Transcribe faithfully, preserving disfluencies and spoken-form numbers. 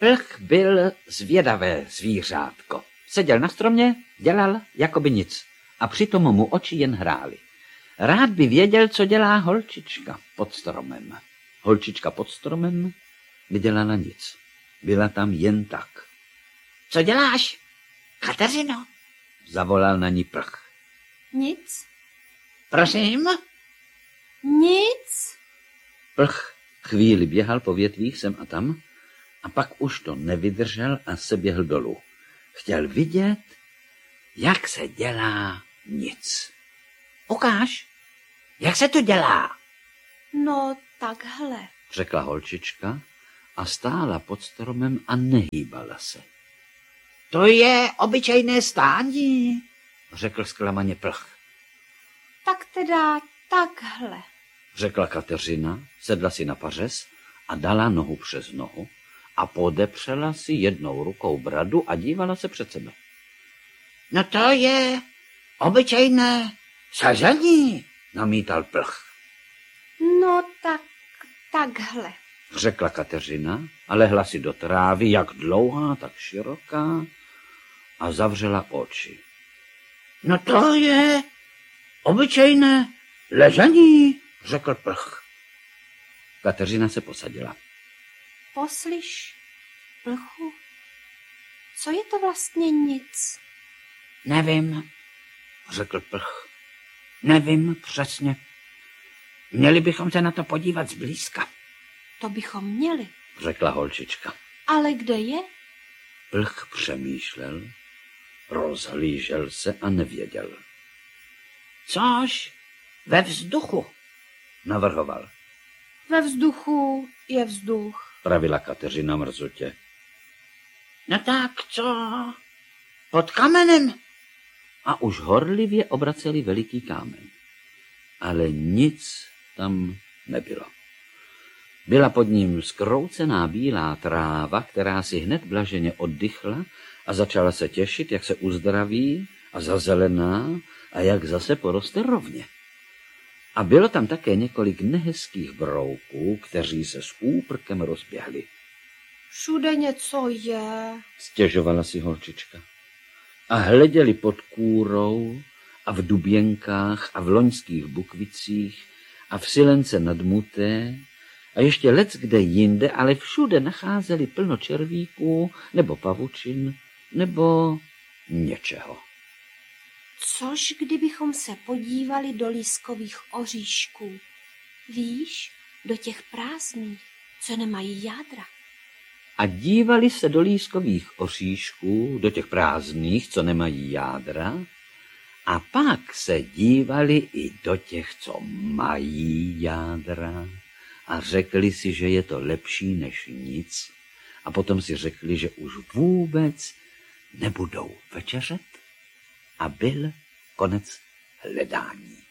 Plch byl zvědavé zvířátko. Seděl na stromě, dělal jako by nic a přitom mu oči jen hrály. Rád by věděl, co dělá holčička pod stromem. Holčička pod stromem nedělala nic. Byla tam jen tak. Co děláš, Kateřino? Zavolal na ní Plch. Nic. Prosím? Nic. Plch chvíli běhal po větvích sem a tam a pak už to nevydržel a se běhl dolů. Chtěl vidět, jak se dělá nic. Ukáž, jak se to dělá? No, takhle, Řekla holčička a stála pod stromem a nehýbala se. To je obyčejné stání, řekl zklamaně Plch. Tak teda takhle. Řekla Kateřina, sedla si na pařez a dala nohu přes nohu a podepřela si jednou rukou bradu a dívala se před sebe. No to je obyčejné sazení, namítal Plch. No tak takhle. Řekla Kateřina a lehla si do trávy, jak dlouhá, tak široká, a zavřela oči. No to je obyčejné ležení, řekl Plch. Kateřina se posadila. Poslyš, Plchu, co je to vlastně nic? Nevím, řekl Plch. Nevím přesně. Měli bychom se na to podívat zblízka. To bychom měli. Řekla holčička. Ale kde je? Plch přemýšlel, rozhlížel se a nevěděl. Což ve vzduchu, navrhoval. Ve vzduchu je vzduch, pravila Kateřina mrzutě. No tak co? Pod kamenem? A už horlivě obraceli veliký kámen. Ale nic tam nebylo. Byla pod ním zkroucená bílá tráva, která si hned blaženě oddychla a začala se těšit, jak se uzdraví a zazelená a jak zase poroste rovně. A bylo tam také několik nehezkých brouků, kteří se s úprkem rozběhli. Všude něco je, stěžovala si holčička. A hleděli pod kůrou a v duběnkách a v loňských bukvicích a v silence nad Muté a ještě lec kde jinde, ale všude nacházeli plno červíků nebo pavučin nebo něčeho. Což kdybychom se podívali do lískových oříšků? Víš, do těch prázdných, co nemají jádra. A dívali se do lískových oříšků, do těch prázdných, co nemají jádra, a pak se dívali i do těch, co mají jádra, a řekli si, že je to lepší než nic, a potom si řekli, že už vůbec nebudou večeřet, a byl konec hledání.